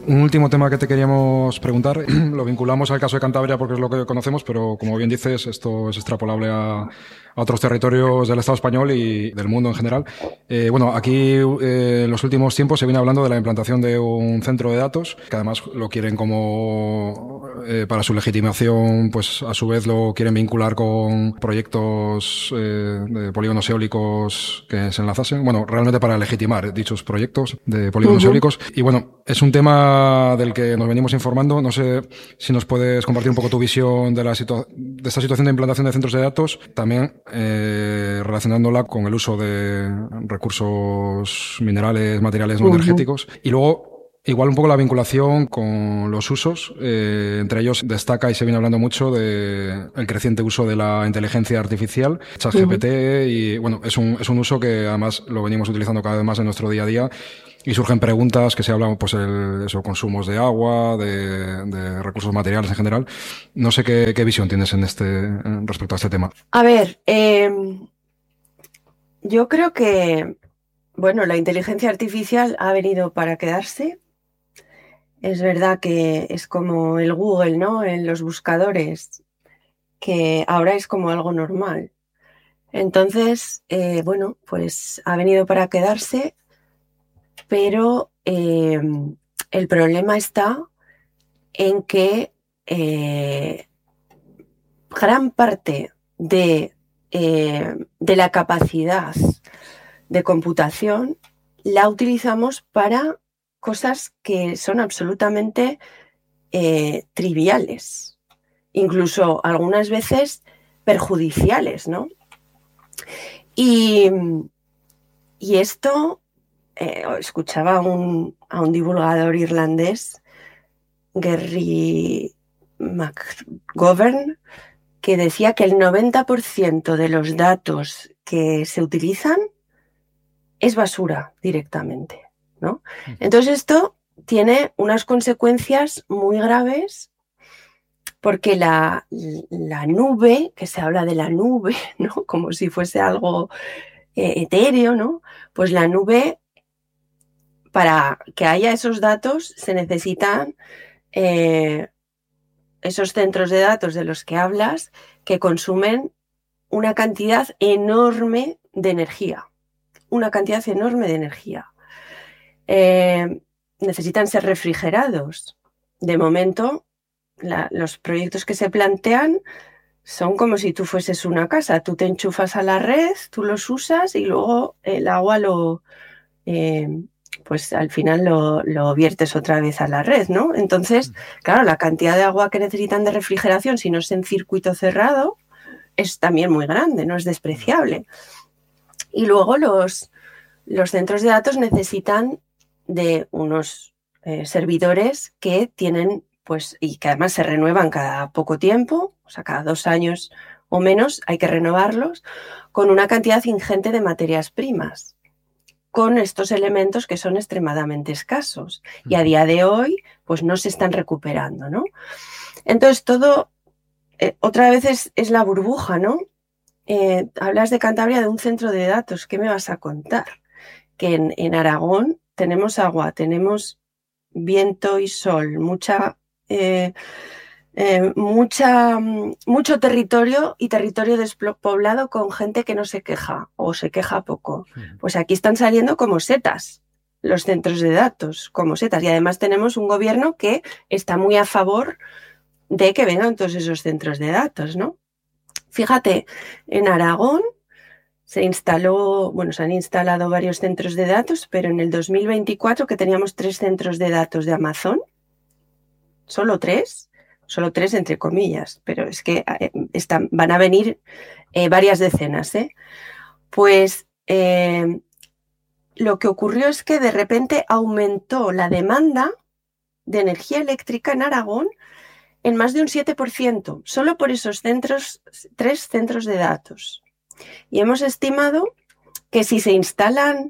Un último tema que te queríamos preguntar, lo vinculamos al caso de Cantabria porque es lo que conocemos, pero como bien dices, esto es extrapolable a otros territorios del Estado español y del mundo en general. Bueno, aquí en los últimos tiempos se viene hablando de la implantación de un centro de datos, que además lo quieren como, para su legitimación, pues a su vez lo quieren vincular con proyectos de polígonos eólicos que se enlazasen. Bueno, realmente para legitimar dichos proyectos de polígonos eólicos. Y bueno, es un tema del que nos venimos informando. No sé si nos puedes compartir un poco tu visión de de esta situación de implantación de centros de datos, también relacionándola con el uso de recursos minerales, materiales no energéticos. Y luego, igual un poco la vinculación con los usos. Entre ellos destaca y se viene hablando mucho de el creciente uso de la inteligencia artificial, ChatGPT, y bueno, es un uso que además lo venimos utilizando cada vez más en nuestro día a día. Y surgen preguntas que se hablan, pues, consumos de agua, de recursos materiales en general. No sé qué visión tienes respecto a este tema. A ver, yo creo que, bueno, la inteligencia artificial ha venido para quedarse. Es verdad que es como el Google, ¿no? En los buscadores, que ahora es como algo normal. Entonces, bueno, pues ha venido para quedarse, pero el problema está en que gran parte de la capacidad de computación la utilizamos para cosas que son absolutamente triviales, incluso algunas veces perjudiciales, ¿no? Y esto, escuchaba a un divulgador irlandés, Gary McGovern, que decía que el 90% de los datos que se utilizan es basura directamente, ¿no? Entonces esto tiene unas consecuencias muy graves porque la nube, que se habla de la nube, ¿no? Como si fuese algo etéreo, ¿no? Pues la nube, para que haya esos datos, se necesitan esos centros de datos de los que hablas, que consumen una cantidad enorme de energía. Una cantidad enorme de energía. Necesitan ser refrigerados. De momento, los proyectos que se plantean son como si tú fueses una casa. Tú te enchufas a la red, tú los usas y luego el agua pues al final lo viertes otra vez a la red, ¿no? Entonces, claro, la cantidad de agua que necesitan de refrigeración, si no es en circuito cerrado, es también muy grande, no es despreciable. Y luego los centros de datos necesitan de unos servidores que tienen, pues, y que además se renuevan cada poco tiempo, o sea, cada 2 años o menos hay que renovarlos, con una cantidad ingente de materias primas, con estos elementos que son extremadamente escasos. Y a día de hoy, pues no se están recuperando, ¿no? Entonces, todo, otra vez es la burbuja, ¿no? Hablas de Cantabria, de un centro de datos, ¿qué me vas a contar? Que en Aragón tenemos agua, tenemos viento y sol, mucho territorio y territorio despoblado con gente que no se queja o se queja poco. Pues aquí están saliendo como setas los centros de datos, como setas. Y además tenemos un gobierno que está muy a favor de que vengan todos esos centros de datos, ¿no? Fíjate, en Aragón se han instalado varios centros de datos, pero en el 2024, que teníamos 3 centros de datos de Amazon, solo tres entre comillas, pero es que van a venir varias decenas, Pues lo que ocurrió es que de repente aumentó la demanda de energía eléctrica en Aragón en más de un 7%, solo por esos 3 centros de datos. Y hemos estimado que si se instalan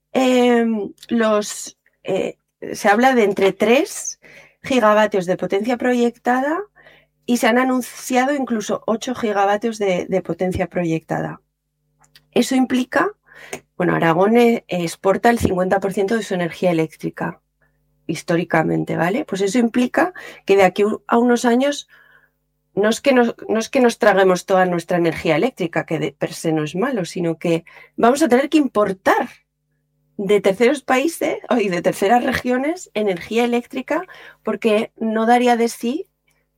se habla de entre 3 gigavatios de potencia proyectada y se han anunciado incluso 8 gigavatios de potencia proyectada. Eso implica, bueno, Aragón exporta el 50% de su energía eléctrica históricamente, ¿vale? Pues eso implica que de aquí a unos años no es que nos traguemos toda nuestra energía eléctrica, que de per se no es malo, sino que vamos a tener que importar de terceros países y de terceras regiones energía eléctrica porque no daría de sí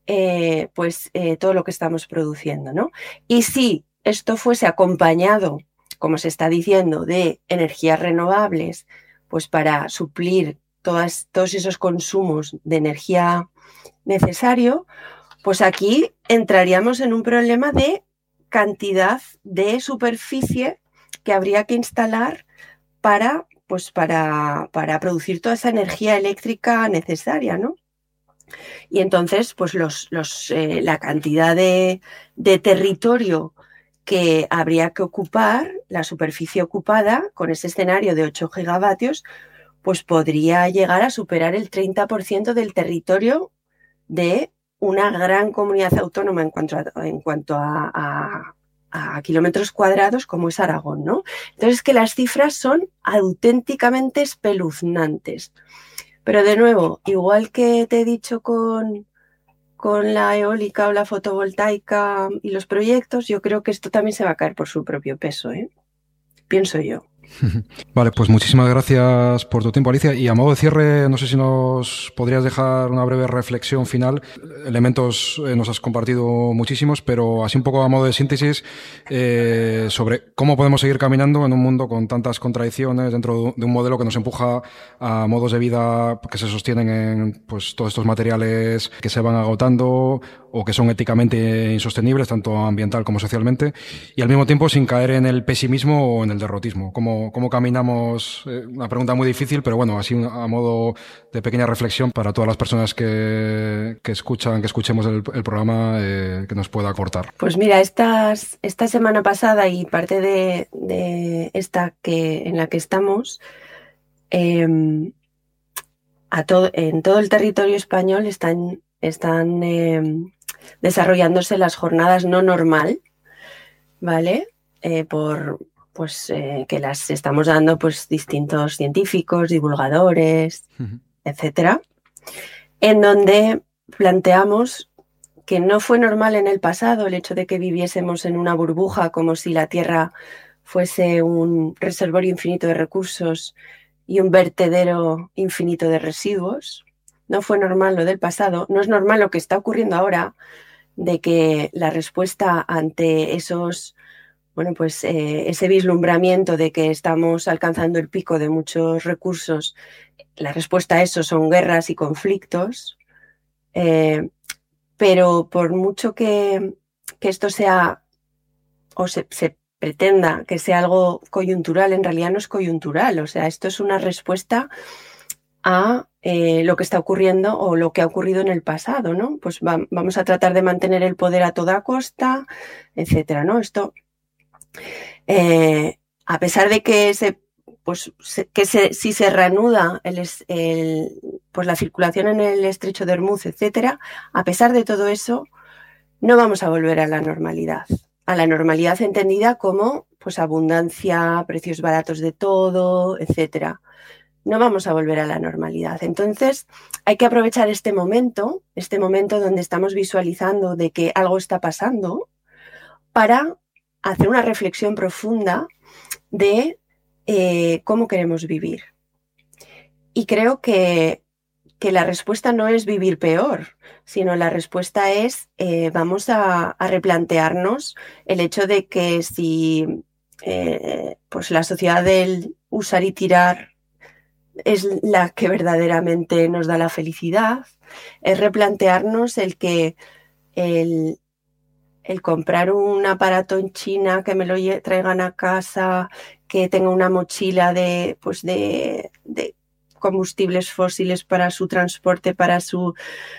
todo lo que estamos produciendo, ¿no? Y si esto fuese acompañado, como se está diciendo, de energías renovables, pues para suplir todos esos consumos de energía necesario, pues aquí entraríamos en un problema de cantidad de superficie que habría que instalar para producir toda esa energía eléctrica necesaria, ¿no? Y entonces, pues la cantidad de territorio que habría que ocupar, la superficie ocupada con ese escenario de 8 gigavatios, pues podría llegar a superar el 30% del territorio de una gran comunidad autónoma en cuanto a kilómetros cuadrados como es Aragón, ¿no? Entonces, que las cifras son auténticamente espeluznantes. Pero de nuevo, igual que te he dicho con la eólica o la fotovoltaica y los proyectos, yo creo que esto también se va a caer por su propio peso, ¿eh? Pienso yo. Vale, pues muchísimas gracias por tu tiempo, Alicia. Y a modo de cierre, no sé si nos podrías dejar una breve reflexión final. Elementos nos has compartido muchísimos, pero así un poco a modo de síntesis sobre cómo podemos seguir caminando en un mundo con tantas contradicciones dentro de un modelo que nos empuja a modos de vida que se sostienen en pues todos estos materiales que se van agotando o que son éticamente insostenibles, tanto ambiental como socialmente, y al mismo tiempo sin caer en el pesimismo o en el derrotismo. ¿Cómo caminamos? Una pregunta muy difícil, pero bueno, así a modo de pequeña reflexión para todas las personas que escuchemos el programa, que nos pueda aportar. Pues mira, esta semana pasada y parte de esta en la que estamos, en todo el territorio español están desarrollándose las jornadas no normal, ¿vale? Que las estamos dando pues distintos científicos, divulgadores, etcétera, en donde planteamos que no fue normal en el pasado el hecho de que viviésemos en una burbuja como si la Tierra fuese un reservorio infinito de recursos y un vertedero infinito de residuos. No fue normal lo del pasado, no es normal lo que está ocurriendo ahora, de que la respuesta ante ese vislumbramiento de que estamos alcanzando el pico de muchos recursos, la respuesta a eso son guerras y conflictos, pero por mucho que esto sea o se pretenda que sea algo coyuntural, en realidad no es coyuntural, o sea, esto es una respuesta a lo que está ocurriendo o lo que ha ocurrido en el pasado, ¿no? Pues vamos a tratar de mantener el poder a toda costa, etcétera, ¿no? Esto, a pesar de que si se reanuda la circulación en el estrecho de Hormuz, etcétera, a pesar de todo eso, no vamos a volver a la normalidad. A la normalidad entendida como pues abundancia, precios baratos de todo, etcétera. No vamos a volver a la normalidad. Entonces, hay que aprovechar este momento donde estamos visualizando de que algo está pasando, para hacer una reflexión profunda de cómo queremos vivir. Y creo que la respuesta no es vivir peor, sino la respuesta es vamos a replantearnos el hecho de que si pues la sociedad del usar y tirar es la que verdaderamente nos da la felicidad, es replantearnos el que el comprar un aparato en China, que me lo traigan a casa, que tenga una mochila de combustibles fósiles para su transporte, para su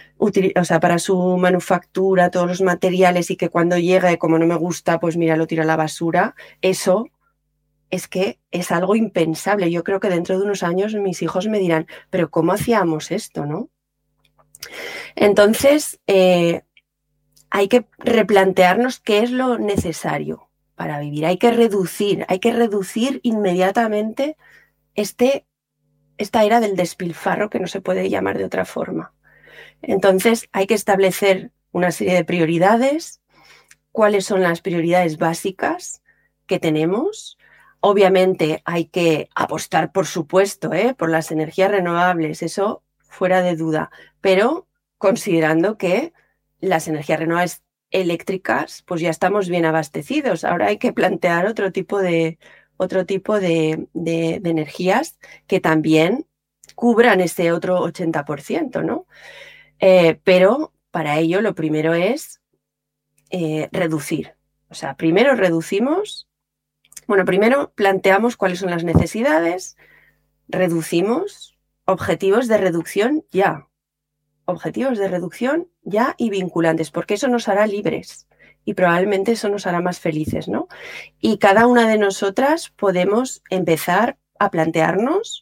manufactura, todos los materiales, y que cuando llegue, como no me gusta, pues mira, lo tiro a la basura. Eso es que es algo impensable. Yo creo que dentro de unos años mis hijos me dirán, pero ¿cómo hacíamos esto, no? Entonces, hay que replantearnos qué es lo necesario para vivir. Hay que reducir inmediatamente este esta era del despilfarro, que no se puede llamar de otra forma. Entonces hay que establecer una serie de prioridades. ¿Cuáles son las prioridades básicas que tenemos? Obviamente hay que apostar, por supuesto, por las energías renovables, eso fuera de duda, pero considerando que las energías renovables eléctricas, pues ya estamos bien abastecidos. Ahora hay que plantear otro tipo de energías que también cubran ese otro 80%, ¿no? Pero para ello lo primero es reducir. O sea, primero planteamos cuáles son las necesidades, reducimos, objetivos de reducción ya y vinculantes, porque eso nos hará libres y probablemente eso nos hará más felices, ¿no? Y cada una de nosotras podemos empezar a plantearnos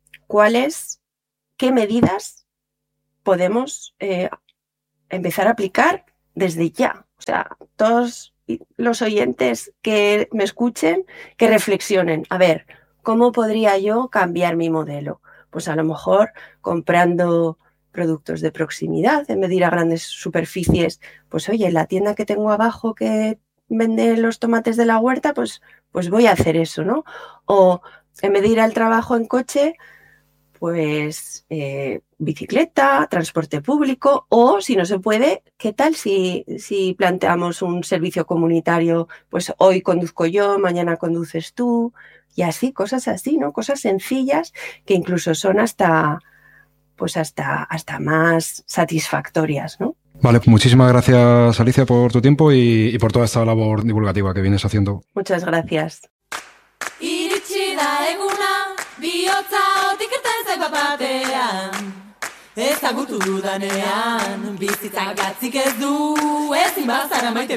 qué medidas podemos empezar a aplicar desde ya. O sea, todos los oyentes que me escuchen, que reflexionen. A ver, ¿cómo podría yo cambiar mi modelo? Pues a lo mejor comprando productos de proximidad, en vez de ir a grandes superficies. Pues oye, la tienda que tengo abajo que vende los tomates de la huerta, pues voy a hacer eso, ¿no? O en vez de ir al trabajo en coche, pues bicicleta, transporte público, o si no se puede, ¿qué tal si planteamos un servicio comunitario? Pues hoy conduzco yo, mañana conduces tú, y así, cosas así, ¿no? Cosas sencillas que incluso son hasta más satisfactorias, ¿no? Vale, muchísimas gracias, Alicia, por tu tiempo y por toda esta labor divulgativa que vienes haciendo. Muchas gracias. Bihotza otik irten zait batean, ezagutu dudanean, bizitzak gatzik ez du, ezin bazara maite